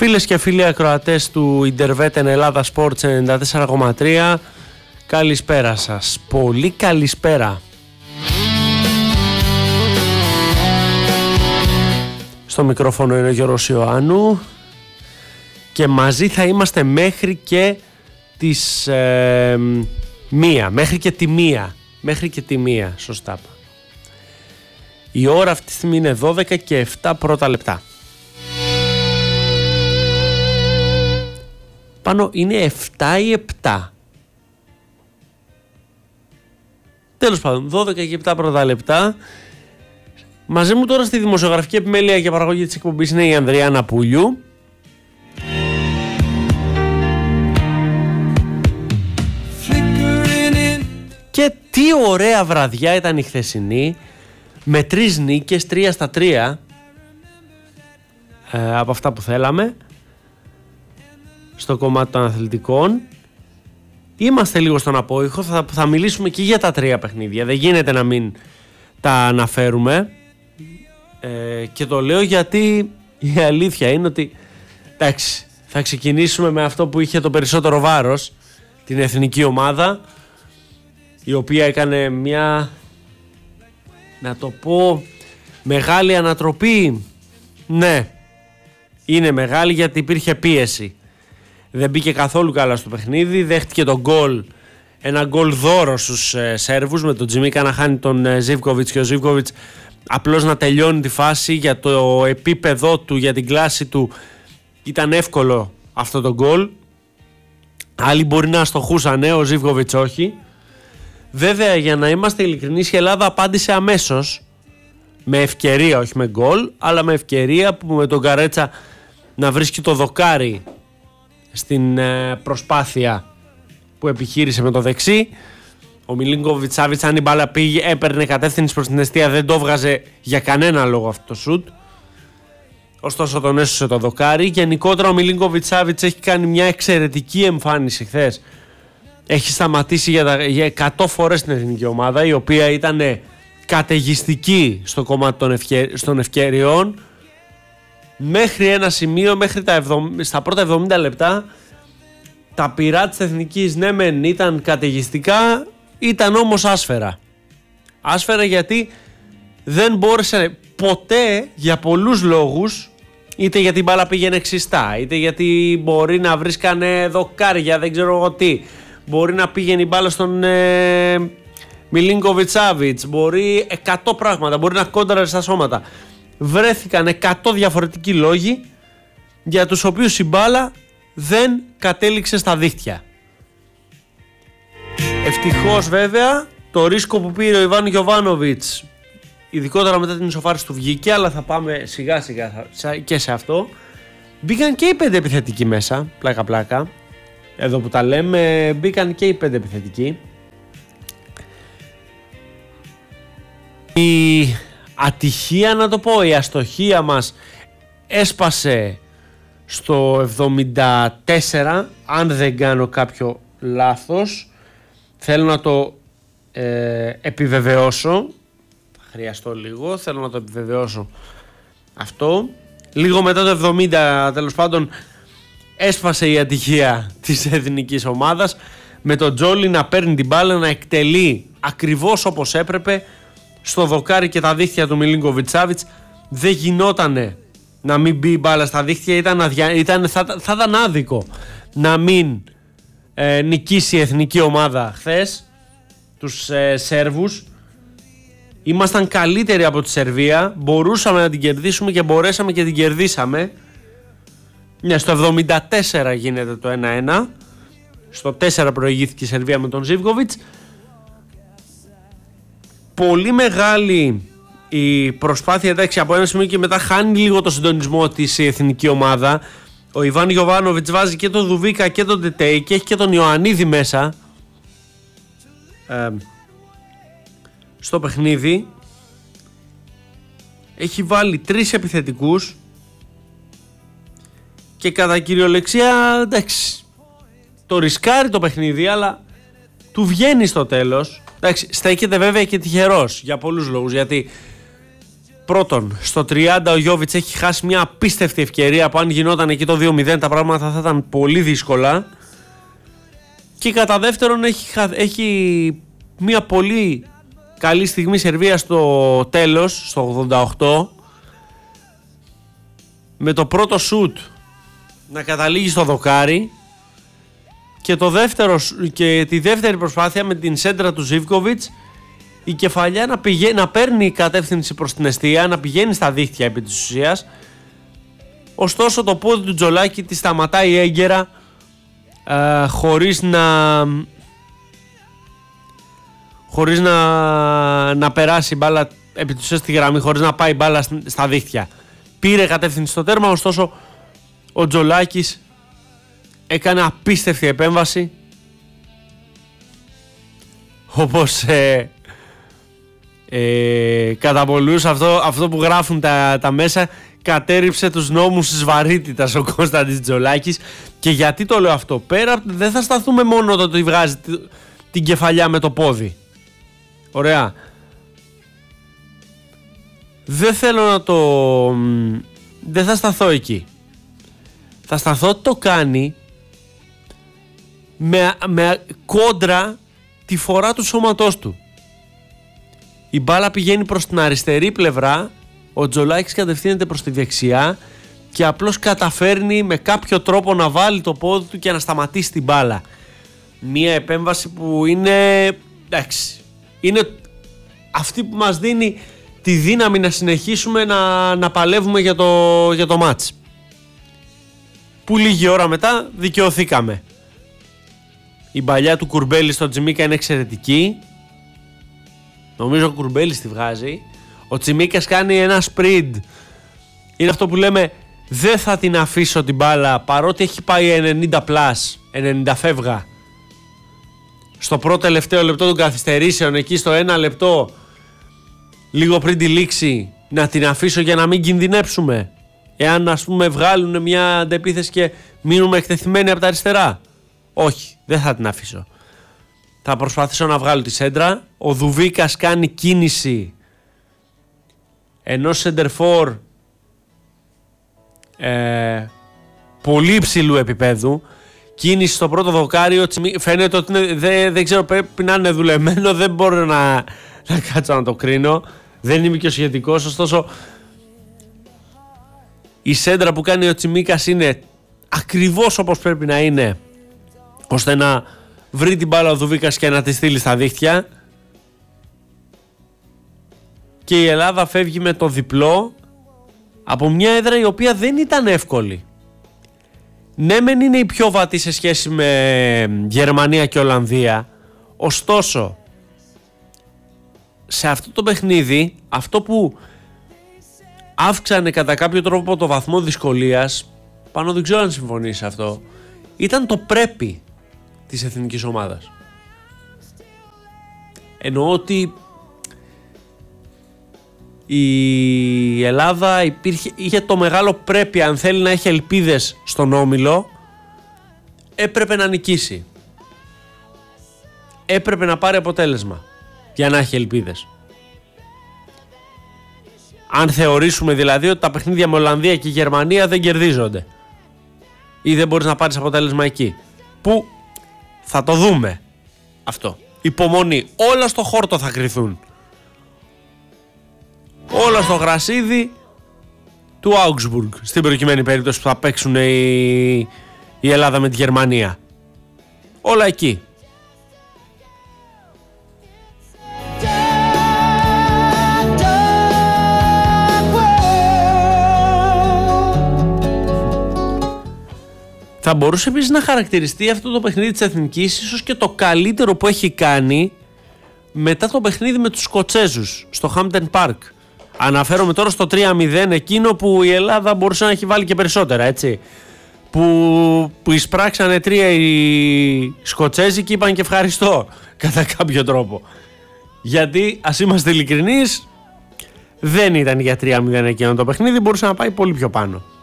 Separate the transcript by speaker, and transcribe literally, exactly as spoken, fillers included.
Speaker 1: Φίλες και φίλοι ακροατές του Interveten Ελλάδα Sports ενενήντα τέσσερα κόμμα τρία, καλησπέρα σας. Πολύ καλησπέρα. Στο μικρόφωνο είναι ο Γιώργος Ιωάννου και μαζί θα είμαστε μέχρι και τις ε, μία, μέχρι και τη μία, μέχρι και τη μία, σωστά. Η ώρα αυτή τη στιγμή είναι δώδεκα και επτά πρώτα λεπτά. Πάνω είναι επτά ή επτά. Τέλος πάντων, δώδεκα και επτά πρώτα λεπτά. Μαζί μου τώρα στη δημοσιογραφική επιμέλεια και παραγωγή της εκπομπής είναι η Ανδριάννα Πούλιου. Και τι ωραία βραδιά ήταν η χθεσινή, με τρεις νίκες, τρία στα τρία ε, από αυτά που θέλαμε στο κομμάτι των αθλητικών. Είμαστε λίγο στον απόϊχο, θα, θα μιλήσουμε και για τα τρία παιχνίδια, δεν γίνεται να μην τα αναφέρουμε ε, και το λέω γιατί η αλήθεια είναι ότι εντάξει, θα ξεκινήσουμε με αυτό που είχε το περισσότερο βάρος, την εθνική ομάδα, η οποία έκανε μια, να το πω, μεγάλη ανατροπή. Ναι, είναι μεγάλη γιατί υπήρχε πίεση. Δεν μπήκε καθόλου καλά στο παιχνίδι, δέχτηκε τον γκολ, ένα γκολ δώρο στους ε, Σέρβους, με τον Τζιμίκα να χάνει τον ε, Ζίβκοβιτς και ο Ζίβκοβιτς απλώς να τελειώνει τη φάση. Για το επίπεδο του, για την κλάση του ήταν εύκολο αυτό το γκολ. Άλλοι μπορεί να αστοχούσαν, ο Ζίβκοβιτς όχι. Βέβαια, για να είμαστε ειλικρινείς, η Ελλάδα απάντησε αμέσως, με ευκαιρία, όχι με γκολ, αλλά με ευκαιρία που με τον Καρέτσα να βρίσκει το δοκάρι στην προσπάθεια που επιχείρησε με το δεξί. Ο Μιλίνκοβιτς Σάβιτς, αν η μπάλα πήγε, έπαιρνε κατεύθυνση προς την εστία, δεν το έβγαζε για κανένα λόγο αυτό το σουτ. Ωστόσο τον έσωσε το δοκάρι. Γενικότερα ο Μιλίνκοβιτς Σάβιτς έχει κάνει μια εξαιρετική εμφάνιση χθες. Έχει σταματήσει για, τα, για εκατό φορές την εθνική ομάδα, η οποία ήταν καταιγιστική στο κομμάτι των, ευκαι, των ευκαιριών, μέχρι ένα σημείο, μέχρι τα εβδομήντα, στα πρώτα εβδομήντα λεπτά τα πυρά της εθνικής, ναι μεν ήταν καταιγιστικά, ήταν όμως άσφαιρα. Άσφαιρα γιατί δεν μπόρεσε ποτέ, για πολλούς λόγους, είτε γιατί η μπάλα πήγαινε ξιστά, είτε γιατί μπορεί να βρίσκανε δοκάρια, δεν ξέρω εγώ τι, μπορεί να πήγαινε η μπάλα στον ε, Μιλίνκοβιτς Σάβιτς, μπορεί εκατό πράγματα, μπορεί να κόντραρε στα σώματα. Βρέθηκαν εκατό διαφορετικοί λόγοι για τους οποίους η μπάλα δεν κατέληξε στα δίχτυα. Ευτυχώς βέβαια το ρίσκο που πήρε ο Ιβάν Γιοβάνοβιτς, ειδικότερα μετά την ισοφάριση του, βγήκε, αλλά θα πάμε σιγά σιγά και σε αυτό. Μπήκαν και οι πέντε επιθετικοί μέσα, πλάκα πλάκα. Εδώ που τα λέμε, μπήκαν και οι πέντε επιθετικοί. Η ατυχία, να το πω, η αστοχία μας έσπασε στο εβδομήντα τέσσερα, αν δεν κάνω κάποιο λάθος. Θέλω να το ε, επιβεβαιώσω. Θα χρειαστώ λίγο, θέλω να το επιβεβαιώσω αυτό. Λίγο μετά το εβδομήντα, τέλος πάντων, έσπασε η ατυχία της εθνικής ομάδας, με τον Τζόλι να παίρνει την μπάλα, να εκτελεί ακριβώς όπως έπρεπε στο δοκάρι και τα δίχτυα του Μιλίνκοβιτς Σάβιτς. Δεν γινότανε να μην μπει η μπάλα στα δίχτυα, ήταν αδια... ήταν... θα... θα ήταν άδικο να μην ε, νικήσει η εθνική ομάδα χθες τους ε, Σέρβους. Ήμασταν καλύτεροι από τη Σερβία, μπορούσαμε να την κερδίσουμε και μπορέσαμε και την κερδίσαμε. Ναι, στο εβδομήντα τέσσερα γίνεται το ένα ένα, στο τέσσερα προηγήθηκε η Σερβία με τον Ζίβκοβιτς. Πολύ μεγάλη η προσπάθεια, εντάξει, από ένα σημείο και μετά χάνει λίγο το συντονισμό της η εθνική ομάδα. Ο Ιβάν Γιοβάνοβιτς βάζει και τον Δουβίκα και τον Τετέι και έχει και τον Ιωαννίδη μέσα ε, στο παιχνίδι. Έχει βάλει τρεις επιθετικούς και κατά κυριολεξία, εντάξει, το ρισκάρει το παιχνίδι, αλλά του βγαίνει στο τέλος. Εντάξει, στέκεται βέβαια και τυχερός για πολλούς λόγους, γιατί Πρώτον, στο τριάντα ο Γιόβιτς έχει χάσει μια απίστευτη ευκαιρία που αν γινόταν εκεί το δύο μηδέν τα πράγματα θα ήταν πολύ δύσκολα. Και κατά δεύτερον έχει, έχει μια πολύ καλή στιγμή Σερβία στο τέλος, στο ογδόντα οκτώ, με το πρώτο σουτ να καταλήγει στο δοκάρι και, το δεύτερο, και τη δεύτερη προσπάθεια με την σέντρα του Ζίβκοβιτς η κεφαλιά να, πηγαίνει, να παίρνει κατεύθυνση προς την εστία, να πηγαίνει στα δίχτυα επί της ουσίας. Ωστόσο το πόδι του Τζολάκη τη σταματάει έγκαιρα, ε, χωρίς να χωρίς να, να περάσει μπάλα επί της ουσίας στη γραμμή, χωρίς να πάει μπάλα στα δίχτυα. Πήρε κατεύθυνση στο τέρμα, ωστόσο ο Τζολάκης έκανε απίστευτη επέμβαση, όπως ε, ε, κατά πολλούς αυτό, αυτό που γράφουν τα, τα μέσα, κατέριψε τους νόμους της βαρύτητας ο Κωνσταντής Τζολάκης. Και γιατί το λέω αυτό? Πέρα δεν θα σταθούμε μόνο το ότι βγάζει την κεφαλιά με το πόδι. Ωραία. Δεν θέλω να το... Δεν θα σταθώ εκεί. Θα σταθώ ότι το κάνει με, με κόντρα τη φορά του σώματός του. Η μπάλα πηγαίνει προς την αριστερή πλευρά, ο Τζολάκης κατευθύνεται προς τη δεξιά και απλώς καταφέρνει με κάποιο τρόπο να βάλει το πόδι του και να σταματήσει την μπάλα. Μία επέμβαση που είναι... εντάξει, είναι αυτή που μας δίνει τη δύναμη να συνεχίσουμε να, να παλεύουμε για το, για το μάτς. Που λίγη ώρα μετά δικαιωθήκαμε. Η παλιά του Κουρμπέλη στο Τσιμίκα είναι εξαιρετική. Νομίζω ο Κουρμπέλης τη βγάζει. Ο Τσιμίκας κάνει ένα σπριντ. Είναι αυτό που λέμε, δεν θα την αφήσω την μπάλα παρότι έχει πάει ενενήντα πλάς, ενενήντα φεύγα. Στο πρώτο τελευταίο λεπτό των καθυστερήσεων, εκεί στο ένα λεπτό, λίγο πριν τη λήξη, να την αφήσω για να μην κινδυνέψουμε. Εάν ας πούμε βγάλουν μια αντεπίθεση και μείνουμε εκτεθειμένοι από τα αριστερά. Όχι, δεν θα την αφήσω. Θα προσπαθήσω να βγάλω τη σέντρα. Ο Δουβίκας κάνει κίνηση ενός σεντερφόρ ε, πολύ υψηλού επίπεδου. Κίνηση στο πρώτο δοκάριο. Φαίνεται ότι είναι, δεν, δεν ξέρω, πρέπει να είναι δουλεμένο. Δεν μπορώ να, να κάτσω να το κρίνω. Δεν είμαι και ο σχετικός. Ωστόσο η σέντρα που κάνει ο Τσιμίκας είναι ακριβώς όπως πρέπει να είναι, ώστε να βρει την μπάλα ο Δουβίκας και να τη στείλει στα δίχτυα. Και η Ελλάδα φεύγει με το διπλό από μια έδρα η οποία δεν ήταν εύκολη. Ναι μεν είναι η πιο βατή σε σχέση με Γερμανία και Ολλανδία, ωστόσο σε αυτό το παιχνίδι αυτό που αύξανε κατά κάποιο τρόπο το βαθμό δυσκολίας, πάνω δεν ξέρω αν συμφωνείς σε αυτό, ήταν το πρέπει της εθνικής ομάδας. Εννοώ ότι η Ελλάδα υπήρχε, είχε το μεγάλο πρέπει, αν θέλει να έχει ελπίδες στον όμιλο, έπρεπε να νικήσει. Έπρεπε να πάρει αποτέλεσμα για να έχει ελπίδες. Αν θεωρήσουμε δηλαδή ότι τα παιχνίδια με Ολλανδία και Γερμανία δεν κερδίζονται ή δεν μπορείς να πάρεις αποτέλεσμα εκεί, που θα το δούμε αυτό. Υπομονή, όλα στο χόρτο θα κρυθούν. Όλα στο γρασίδι του Augsburg, στην προκειμένη περίπτωση που θα παίξουν η, η Ελλάδα με τη Γερμανία. Όλα εκεί. Θα μπορούσε επίσης να χαρακτηριστεί αυτό το παιχνίδι της Εθνικής ίσως και το καλύτερο που έχει κάνει μετά το παιχνίδι με τους Σκοτσέζους στο Hampden Park. Αναφέρομαι τώρα στο τρία μηδέν, εκείνο που η Ελλάδα μπορούσε να έχει βάλει και περισσότερα, έτσι. Που, που εισπράξανε τρία οι Σκοτσέζοι και είπαν και ευχαριστώ κατά κάποιο τρόπο. Γιατί, ας είμαστε ειλικρινείς, δεν ήταν για τρία μηδέν εκείνο το παιχνίδι, μπορούσε να πάει πολύ πιο πάνω.